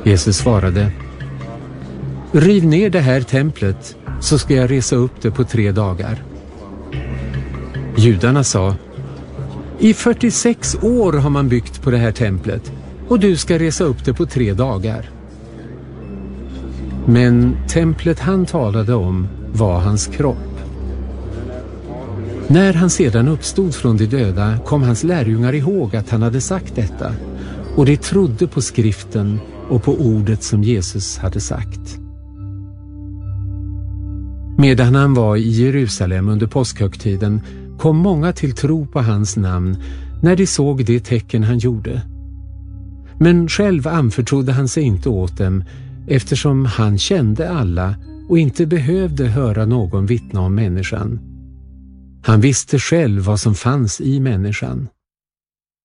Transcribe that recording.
Jesus svarade: riv ner det här templet, så ska jag resa upp det på 3 dagar. Judarna sa: i 46 år har man byggt på det här templet, och du ska resa upp det på 3 dagar. Men templet han talade om var hans kropp. När han sedan uppstod från de döda kom hans lärjungar ihåg att han hade sagt detta, och de trodde på skriften och på ordet som Jesus hade sagt. Medan han var i Jerusalem under påskhögtiden kom många till tro på hans namn när de såg det tecken han gjorde. Men själv anförtrodde han sig inte åt dem, eftersom han kände alla och inte behövde höra någon vittna om människan. Han visste själv vad som fanns i människan.